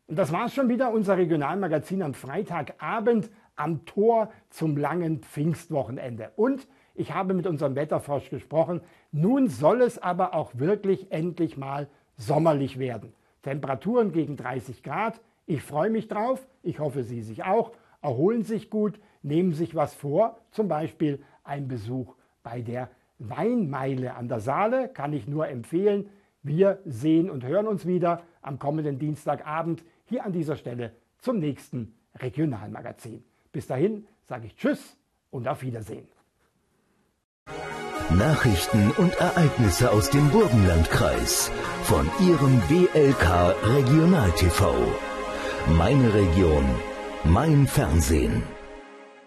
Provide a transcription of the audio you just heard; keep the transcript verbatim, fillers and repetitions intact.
Und das war's schon wieder, unser Regionalmagazin am Freitagabend am Tor zum langen Pfingstwochenende. Und ich habe mit unserem Wetterfrosch gesprochen. Nun soll es aber auch wirklich endlich mal sommerlich werden. Temperaturen gegen dreißig Grad. Ich freue mich drauf. Ich hoffe, Sie sich auch. Erholen sich gut, nehmen sich was vor. Zum Beispiel ein Besuch bei der Weinmeile an der Saale. Kann ich nur empfehlen. Wir sehen und hören uns wieder am kommenden Dienstagabend hier an dieser Stelle zum nächsten Regionalmagazin. Bis dahin sage ich Tschüss und auf Wiedersehen. Nachrichten und Ereignisse aus dem Burgenlandkreis von Ihrem W L K Regional T V. Meine Region, mein Fernsehen.